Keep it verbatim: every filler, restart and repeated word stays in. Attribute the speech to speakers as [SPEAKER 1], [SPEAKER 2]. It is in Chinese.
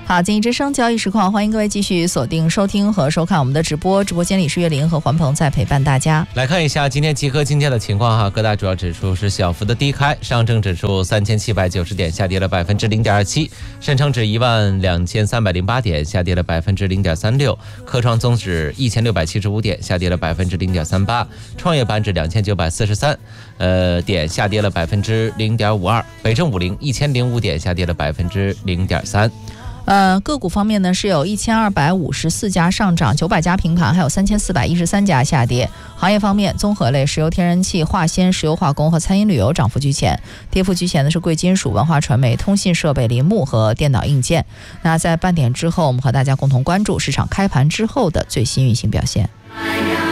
[SPEAKER 1] 好，经济之声交易实况，欢迎各位继续锁定收听和收看我们的直播。直播间里是岳林和环鹏在陪伴大家。
[SPEAKER 2] 来看一下今天集合今天的情况哈，各大主要指数是小幅的低开，上证指数三千七百九十点，下跌了百分之零点二七；深成指一万两千三百零八点，下跌了百分之零点三六；科创综指一千六百七十五点，下跌了百分之零点三八；创业板指两千九百四十三呃点，下跌了百分之零点五二；北证五零一千零五点，下跌了百分之零点三。
[SPEAKER 1] 呃，个股方面呢，是有一千二百五十四家上涨，九百家平盘，还有三千四百一十三家下跌。行业方面，综合类、石油天然气、化纤、石油化工和餐饮旅游涨幅居前，跌幅居前的是贵金属、文化传媒、通信设备、林木和电脑硬件。那在半点之后，我们和大家共同关注市场开盘之后的最新运行表现。